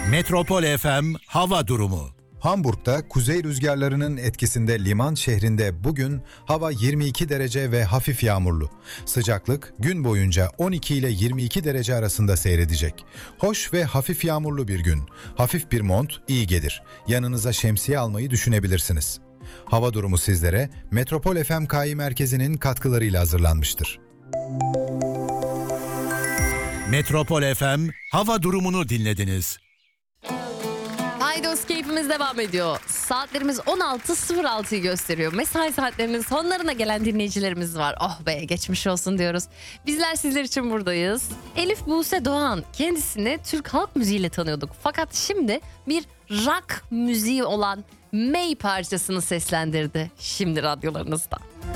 Metropol FM hava durumu. Hamburg'da kuzey rüzgarlarının etkisinde liman şehrinde bugün hava 22 derece ve hafif yağmurlu. Sıcaklık gün boyunca 12 ile 22 derece arasında seyredecek. Hoş ve hafif yağmurlu bir gün. Hafif bir mont iyi gelir. Yanınıza şemsiye almayı düşünebilirsiniz. Hava durumu sizlere Metropol FM KI merkezinin katkılarıyla hazırlanmıştır. Metropol FM hava durumunu dinlediniz. Haydos keyfimiz devam ediyor. Saatlerimiz 16.06'yı gösteriyor. Mesai saatlerinin sonlarına gelen dinleyicilerimiz var. Oh be, geçmiş olsun diyoruz. Bizler sizler için buradayız. Elif Buse Doğan, kendisini Türk halk müziğiyle tanıyorduk. Fakat şimdi bir rock müziği olan May parçasını seslendirdi. Şimdi radyolarınızda.